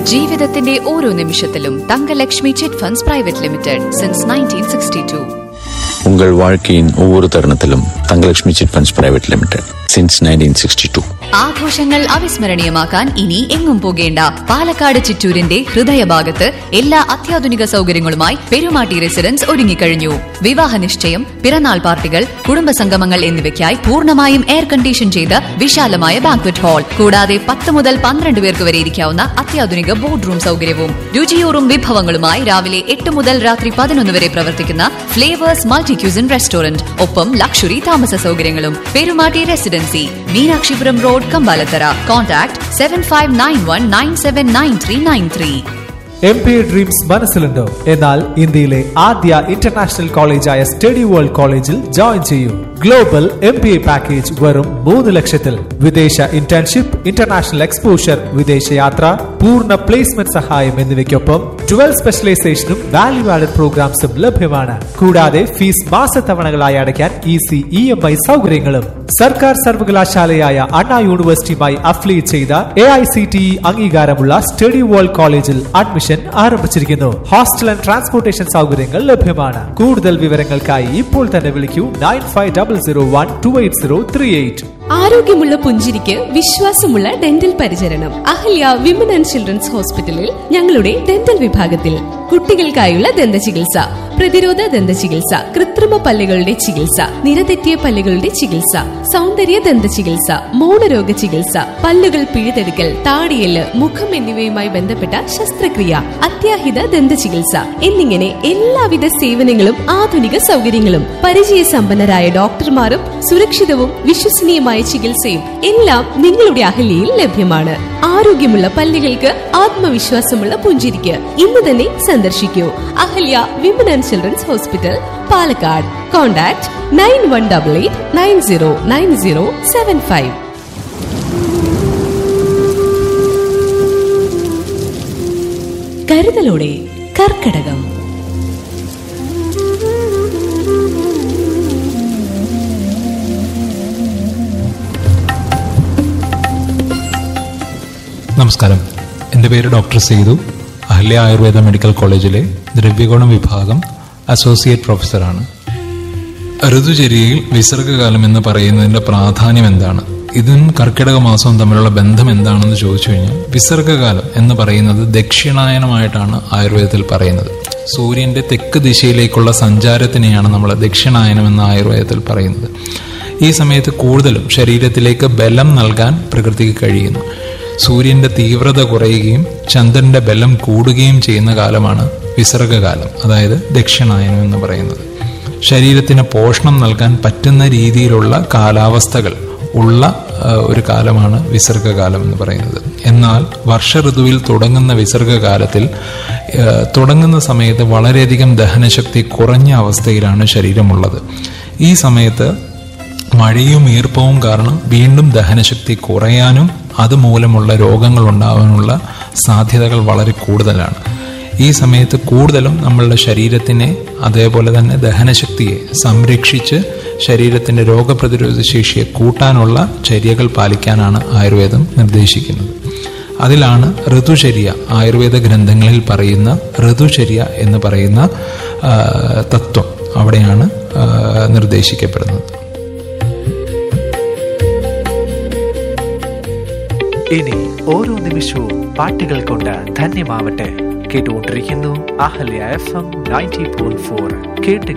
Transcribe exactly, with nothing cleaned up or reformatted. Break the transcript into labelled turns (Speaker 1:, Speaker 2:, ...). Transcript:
Speaker 1: ജീവിതത്തിന്റെ ഓരോ നിമിഷത്തിലും Thankalakshmi chit funds private limited since nineteen sixty to.
Speaker 2: உங்கள் வாழ்க்கையின் ஒவ்வொரு தருணத்திலும் Thangalakshmi chit funds private limited since nineteen sixty to.
Speaker 1: ആഘോഷങ്ങൾ അവിസ്മരണീയമാക്കാൻ ഇനി എങ്ങും പോകേണ്ട. പാലക്കാട് ചിറ്റൂരിന്റെ ഹൃദയഭാഗത്ത് എല്ലാ അത്യാധുനിക സൗകര്യങ്ങളുമായി പെരുമാട്ടി റെസിഡൻസ് ഒരുങ്ങിക്കഴിഞ്ഞു. വിവാഹ നിശ്ചയം, പിറന്നാൾ പാർട്ടികൾ, കുടുംബസംഗമങ്ങൾ എന്നിവയ്ക്കായി പൂർണ്ണമായും എയർ കണ്ടീഷൻ ചെയ്ത വിശാലമായ ബാങ്ക്വറ്റ് ഹാൾ, കൂടാതെ പത്ത് മുതൽ പന്ത്രണ്ട് പേർക്ക് വരെ ഇരിക്കാവുന്ന അത്യാധുനിക ബോർഡ് റൂം സൗകര്യവും രുചിയൂറും വിഭവങ്ങളുമായി രാവിലെ എട്ട് മുതൽ രാത്രി പതിനൊന്ന് വരെ പ്രവർത്തിക്കുന്ന ഫ്ലേവേഴ്സ് മൾട്ടി ക്യൂസിൻ റെസ്റ്റോറന്റ്, ഒപ്പം ലക്ഷറി താമസ സൗകര്യങ്ങളും. Perumatty residency, Meenakshipuram road, Kambalathara. Contact seven five nine one nine seven nine three nine three.
Speaker 3: M P A dreams മനസ്സിലുണ്ടോ? എന്നാൽ ഇന്ത്യയിലെ ആദ്യ ഇന്റർനാഷണൽ കോളേജായ സ്റ്റഡി വേൾഡ് കോളേജിൽ ജോയിൻ ചെയ്യൂ. Global M P A package വെറും മൂന്ന് ലക്ഷത്തിൽ. വിദേശ ഇന്റേൺഷിപ്പ്, ഇന്റർനാഷണൽ എക്സ്പോഷർ, വിദേശയാത്ര, പൂർണ്ണ പ്ലേസ്മെന്റ് സഹായം എന്നിവയ്ക്കൊപ്പം ട്വൽവ് സ്പെഷ്യലൈസേഷനും വാല്യൂ ആഡഡ് പ്രോഗ്രാംസും ലഭ്യമാണ്. കൂടാതെ ഫീസ് മാസത്തവണകളായി അടയ്ക്കാൻ ഈസി ഇ എം ഐ സൗകര്യങ്ങളും. സർക്കാർ സർവകലാശാലയായ അണ്ണാ യൂണിവേഴ്സിറ്റിയുമായി അഫിലിയേറ്റ് ചെയ്ത A I C T E അംഗീകാരമുള്ള സ്റ്റഡി വേൾഡ് കോളേജിൽ അഡ്മിഷൻ ആരംഭിച്ചിരിക്കുന്നു. ഹോസ്റ്റൽ ആൻഡ് ട്രാൻസ്പോർട്ടേഷൻ സൗകര്യങ്ങൾ ലഭ്യമാണ്. കൂടുതൽ വിവരങ്ങൾക്കായി ഇപ്പോൾ തന്നെ വിളിക്കൂ nine five double zero one two eight zero three eight.
Speaker 4: ആരോഗ്യമുള്ള പുഞ്ചിരിക്ക് വിശ്വാസമുള്ള ഡെന്റൽ പരിചരണം അഹല്യ വിമൻ ആൻഡ് ചിൽഡ്രൻസ് ഹോസ്പിറ്റലിൽ ഞങ്ങളുടെ ഡെന്റൽ വിഭാഗത്തിൽ. കുട്ടികൾക്കായുള്ള ദന്ത ചികിത്സ, പ്രതിരോധ ദന്ത ചികിത്സ, കൃത്രിമ പല്ലുകളുടെ ചികിത്സ, നിരതെറ്റിയ പല്ലുകളുടെ ചികിത്സ, സൗന്ദര്യ ദന്ത ചികിത്സ, മൗനരോഗ ചികിത്സ, പല്ലുകൾ പിഴുതെടുക്കൽ, താടിയല്, മുഖം എന്നിവയുമായി ബന്ധപ്പെട്ട ശസ്ത്രക്രിയ, അത്യാഹിത ദന്ത ചികിത്സ എന്നിങ്ങനെ എല്ലാവിധ സേവനങ്ങളും ആധുനിക സൗകര്യങ്ങളും പരിചയസമ്പന്നരായ ഡോക്ടർമാരും സുരക്ഷിതവും വിശ്വസനീയമായ ചികിത്സയും എല്ലാം നിങ്ങളുടെ അഹല്യയിൽ ലഭ്യമാണ്. ആരോഗ്യമുള്ള പല്ലുകൾക്ക് ആത്മവിശ്വാസമുള്ള പുഞ്ചിരിക്ക് ഇന്ന് തന്നെ സന്ദർശിക്കൂ. Ahalya women and children's hospital, Palakkad. Contact nine one double eight nine zero nine zero seven five. കരുതലോടെ കർക്കടകം.
Speaker 5: നമസ്കാരം, എൻ്റെ പേര് ഡോക്ടർ സേതു. അഹല്യ ആയുർവേദ മെഡിക്കൽ കോളേജിലെ ദ്രവ്യഗുണം വിഭാഗം അസോസിയേറ്റ് പ്രൊഫസറാണ്. ഋതുചര്യയിൽ വിസർഗകാലം എന്ന് പറയുന്നതിൻ്റെ പ്രാധാന്യം എന്താണ്, ഇതും കർക്കിടക മാസവും തമ്മിലുള്ള ബന്ധം എന്താണെന്ന് ചോദിച്ചു കഴിഞ്ഞാൽ, വിസർഗകാലം എന്ന് പറയുന്നത് ദക്ഷിണായനമായിട്ടാണ് ആയുർവേദത്തിൽ പറയുന്നത്. സൂര്യൻ്റെ തെക്ക് ദിശയിലേക്കുള്ള സഞ്ചാരത്തിനെയാണ് നമ്മൾ ദക്ഷിണായനം എന്ന ആയുർവേദത്തിൽ പറയുന്നത്. ഈ സമയത്ത് കൂടുതലും ശരീരത്തിലേക്ക് ബലം നൽകാൻ പ്രകൃതിക്ക് കഴിയുന്നു. സൂര്യന്റെ തീവ്രത കുറയുകയും ചന്ദ്രന്റെ ബലം കൂടുകയും ചെയ്യുന്ന കാലമാണ് വിസർഗകാലം, അതായത് ദക്ഷിണായനം എന്ന് പറയുന്നത്. ശരീരത്തിന് പോഷണം നൽകാൻ പറ്റുന്ന രീതിയിലുള്ള കാലാവസ്ഥകൾ ഉള്ള ഒരു കാലമാണ് വിസർഗകാലം എന്ന് പറയുന്നത്. എന്നാൽ വർഷ ഋതുവിൽ തുടങ്ങുന്ന വിസർഗകാലത്തിൽ തുടങ്ങുന്ന സമയത്ത് വളരെയധികം ദഹനശക്തി കുറഞ്ഞ അവസ്ഥയിലാണ് ശരീരമുള്ളത്. ഈ സമയത്ത് മഴയും ഈർപ്പവും കാരണം വീണ്ടും ദഹനശക്തി കുറയാനും അതുമൂലമുള്ള രോഗങ്ങൾ ഉണ്ടാകാനുള്ള സാധ്യതകൾ വളരെ കൂടുതലാണ്. ഈ സമയത്ത് കൂടുതലും നമ്മളുടെ ശരീരത്തിനെ അതേപോലെ തന്നെ ദഹനശക്തിയെ സംരക്ഷിച്ച് ശരീരത്തിൻ്റെ രോഗപ്രതിരോധ ശേഷിയെ കൂട്ടാനുള്ള ചര്യകൾ പാലിക്കാനാണ് ആയുർവേദം നിർദ്ദേശിക്കുന്നത്. അതിലാണ് ഋതുചര്യ, ആയുർവേദ ഗ്രന്ഥങ്ങളിൽ പറയുന്ന ഋതുചര്യ എന്ന് പറയുന്ന തത്വം അവിടെയാണ് നിർദ്ദേശിക്കപ്പെടുന്നത്.
Speaker 3: ഇനി ഓരോ നിമിഷവും പാട്ടുകൾ കൊണ്ട് ധന്യമാവട്ടെ. കേട്ടുകൊണ്ടിരിക്കുന്നു Ahalya F M ninety point four. കേട്ട്